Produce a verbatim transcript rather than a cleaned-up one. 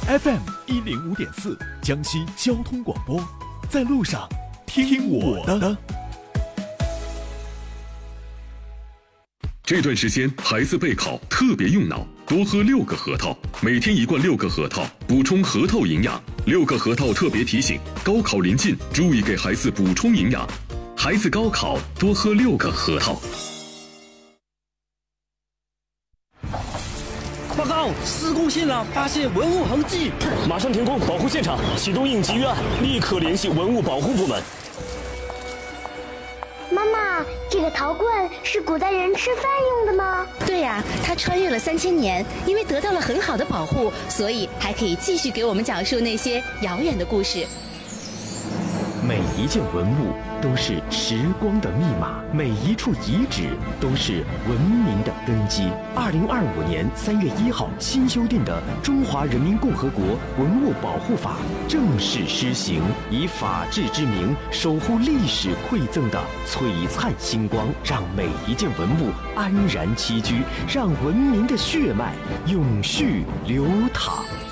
F M 一零五点四，江西交通广播，在路上听我的。 这段时间孩子备考特别用脑，多喝六个核桃，每天一罐六个核桃，补充核桃营养。六个核桃特别提醒：高考临近，注意给孩子补充营养。孩子高考多喝六个核桃。 报告，施工现场发现文物痕迹， 马上停工保护现场，启动应急预案，立刻联系文物保护部门。 妈妈，这个陶罐是古代人吃饭用的吗？ 对呀、啊，它穿越了三千年，因为得到了很好的保护，所以还可以继续给我们讲述那些遥远的故事。 每一件文物都是时光的密码，每一处遗址都是文明的根基。二零二五年三月一号新修订的《中华人民共和国文物保护法》正式施行，以法治之名守护历史馈赠的璀璨星光，让每一件文物安然栖居，让文明的血脉永续流淌。